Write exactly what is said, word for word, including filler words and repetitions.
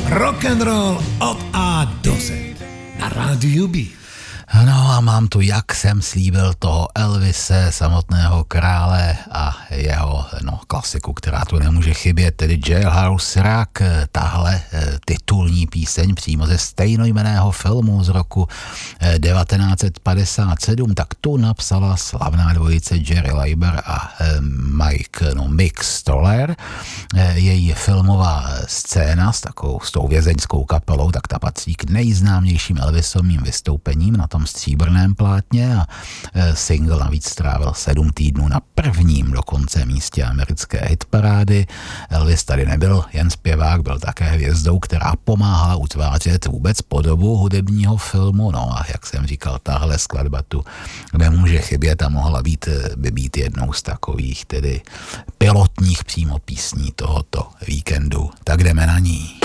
Rock and roll od A do Z na rádiu B. No a mám tu, jak jsem slíbil, toho Elvise, samotného krále a jeho no, klasiku, která tu nemůže chybět, tedy Jailhouse Rock, tahle titulní píseň přímo ze stejnojmenného filmu z roku devatenáct set padesát sedm, tak tu napsala slavná dvojice Jerry Leiber a Mike, no, Mick Stoller. Její filmová scéna s takovou s tou vězeňskou kapelou, tak ta patří k nejznámějším Elvisovým vystoupením na tom stříbrném plátně a single navíc strávil sedm týdnů na prvním dokonce místě americké hitparády. Elvis tady nebyl jen zpěvák, byl také hvězdou, která pomáhala utvářet vůbec podobu hudebního filmu. No a jak jsem říkal, tahle skladba tu nemůže chybět a mohla být, by být jednou z takových tedy pilotních přímo písní tohoto víkendu. Tak jdeme na ní.